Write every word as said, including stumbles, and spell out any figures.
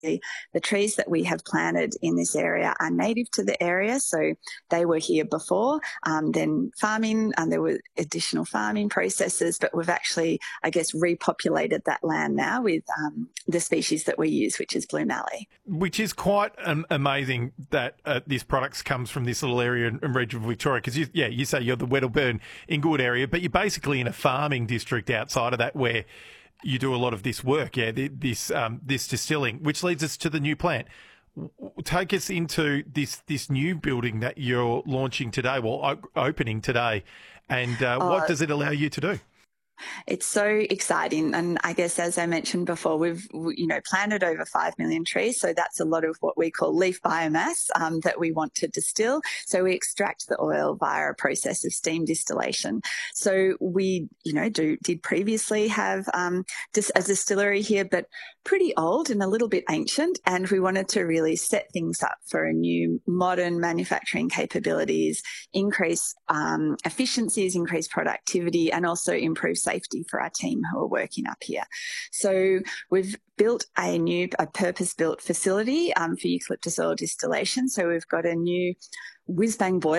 The trees that we have planted in this area are native to the area, so they were here before. Um, then farming, and there were additional farming processes, but we've actually, I guess, repopulated that land now with um, the species that we use, which is blue mallee. Which is quite um, amazing that uh, this product comes from this little area and region of Victoria, because, you, yeah, you say you're the Weddellburn Inglewood area, but you're basically in a farming district outside of that where you do a lot of this work, yeah, this um, this distilling, which leads us to the new plant. Take us into this this new building that you're launching today, well, o- opening today, and uh, what uh, does it allow you to do? It's so exciting. And I guess, as I mentioned before, we've, you know, planted over five million trees. So that's a lot of what we call leaf biomass um, that we want to distill. So we extract the oil via a process of steam distillation. So we, you know, do did previously have um, dis- a distillery here, but pretty old and a little bit ancient. And we wanted to really set things up for a new modern manufacturing capabilities, increase um, efficiencies, increase productivity, and also improve safety for our team who are working up here. So we've built a new, a purpose-built facility um, for eucalyptus oil distillation. So we've got a new whiz-bang boiler